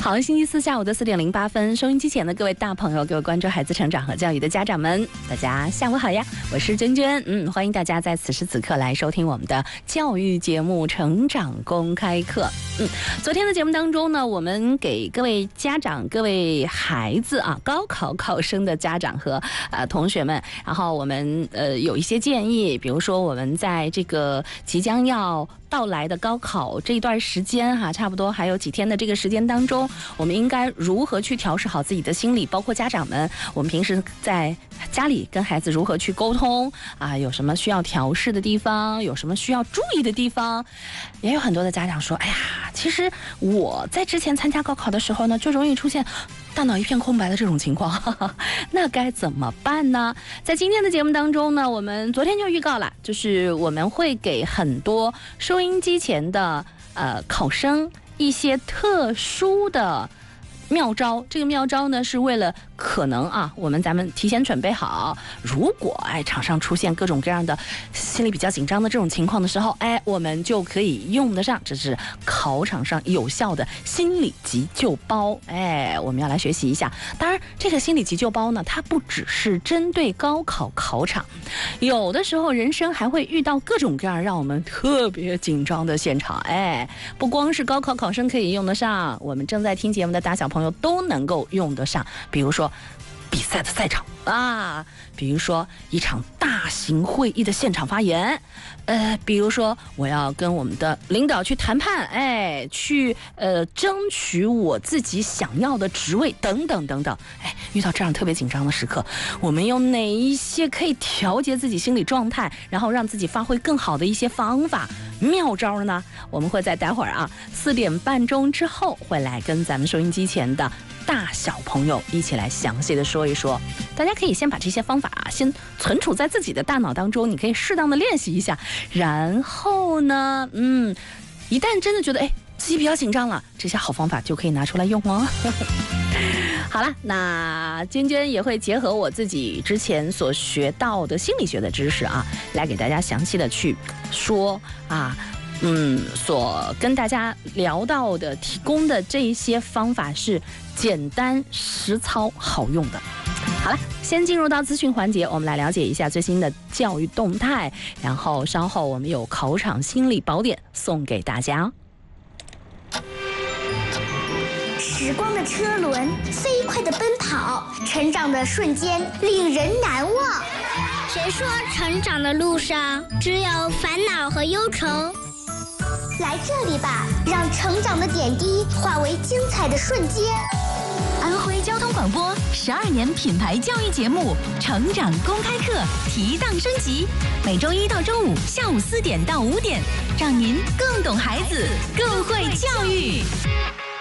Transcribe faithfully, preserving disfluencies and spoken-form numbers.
好，星期四下午的四点零八分，收音机前的各位大朋友，各位关注孩子成长和教育的家长们，大家下午好呀！我是娟娟，嗯，欢迎大家在此时此刻来收听我们的教育节目《成长公开课》。嗯，昨天的节目当中呢，我们给各位家长、各位孩子啊，高考考生的家长和呃同学们，然后我们呃有一些建议，比如说我们在这个即将要到来的高考这一段时间哈、啊，差不多还有几天的这个时间当中，我们应该如何去调试好自己的心理？包括家长们，我们平时在家里跟孩子如何去沟通啊？有什么需要调试的地方？有什么需要注意的地方？也有很多的家长说：“哎呀，其实我在之前参加高考的时候呢，就容易出现大脑一片空白的这种情况，呵呵，那该怎么办呢？”在今天的节目当中呢，我们昨天就预告了，就是我们会给很多收音机前的呃考生一些特殊的妙招。这个妙招呢，是为了可能啊，我们咱们提前准备好，如果哎场上出现各种各样的心里比较紧张的这种情况的时候，哎，我们就可以用得上，这是考场上有效的心理急救包。哎，我们要来学习一下。当然，这个心理急救包呢，它不只是针对高考考场，有的时候人生还会遇到各种各样让我们特别紧张的现场。哎，不光是高考考生可以用得上，我们正在听节目的大小朋友都能够用得上。比如说比赛的赛场啊，比如说一场大型会议的现场发言，呃，比如说我要跟我们的领导去谈判，哎，去呃争取我自己想要的职位等等等等。哎，遇到这样特别紧张的时刻，我们有哪一些可以调节自己心理状态，然后让自己发挥更好的一些方法妙招呢？我们会在待会儿啊四点半钟之后会来跟咱们收音机前的大小朋友一起来详细的说一说。大家可以先把这些方法啊先存储在自己的大脑当中，你可以适当的练习一下，然后呢，嗯，一旦真的觉得哎自己比较紧张了，这些好方法就可以拿出来用哦。好了，那娟娟也会结合我自己之前所学到的心理学的知识啊，来给大家详细的去说啊。嗯，所跟大家聊到的、提供的这一些方法是简单、实操、好用的。好了，先进入到资讯环节，我们来了解一下最新的教育动态，然后稍后我们有考场心理宝典送给大家。 时光的车轮飞快地奔跑，成长的瞬间令人难忘。 谁说成长的路上只有烦恼和忧愁？ 来这里吧，让成长的点滴化为精彩的瞬间。 安徽交通广播十二年品牌教育节目《成长公开课》提档升级，每周一到周五下午四点到五点，让您更懂孩子，更会教育。